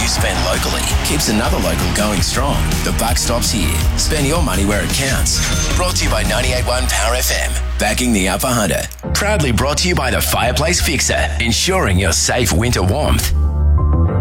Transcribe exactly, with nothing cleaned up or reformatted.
you spend locally keeps another local going strong. The buck stops here. Spend your money where it counts. Brought to you by ninety-eight point one Power F M. Backing the Upper Hunter. Proudly brought to you by the Fireplace Fixer. Ensuring your safe winter warmth.